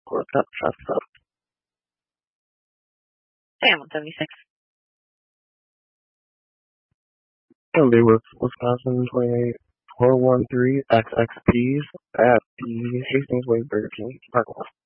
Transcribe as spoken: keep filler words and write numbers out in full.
Court Cup, Trust Up. Damn, one seventy-six. Gonna be with Wisconsin twenty-eight four one three X X Ps at the Hastings Way Burger King Park Lot.